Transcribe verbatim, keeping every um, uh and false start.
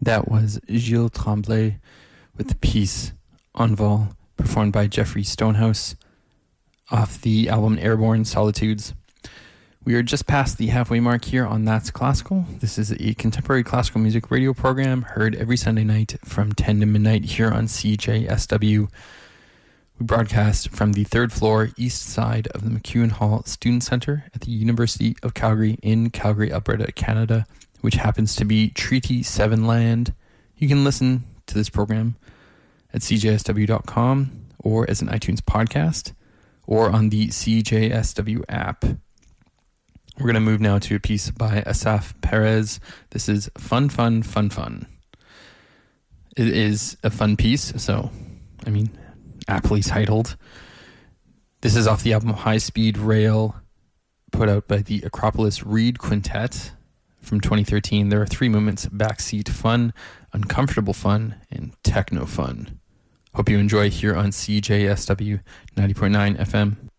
That was Gilles Tremblay with the piece Envol, performed by Jeffrey Stonehouse off the album Airborne Solitudes. We are just past the halfway mark here on That's Classical. This is a contemporary classical music radio program heard every Sunday night from ten to midnight here on C J S W. We broadcast from the third floor east side of the MacEwan Hall Student Centre at the University of Calgary in Calgary, Alberta, Canada, which happens to be Treaty seven land. You can listen to this program at c j s w dot com or as an iTunes podcast or on the C J S W app. We're going to move now to a piece by Asaf Perez. This is Fun, Fun, Fun, Fun. It is a fun piece, so, I mean, aptly titled. This is off the album High Speed Rail, put out by the Acropolis Reed Quintet from twenty thirteen. There are three movements: backseat fun, uncomfortable fun, and techno fun. Hope you enjoy here on C J S W ninety point nine F M.